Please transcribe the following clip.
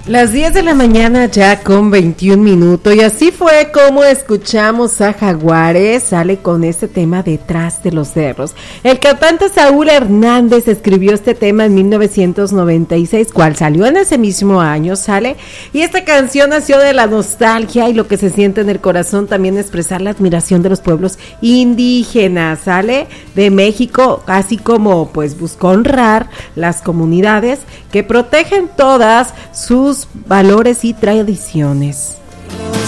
Las 10 de la mañana ya con 21 minutos y así fue como escuchamos a Jaguares, sale con este tema Detrás de los cerros. El cantante Saúl Hernández escribió este tema en 1996, cual salió en ese mismo año, sale, y esta canción nació de la nostalgia y lo que se siente en el corazón, también expresar la admiración de los pueblos indígenas, sale, de México, así como pues buscó honrar las comunidades que protegen todas sus valores y tradiciones.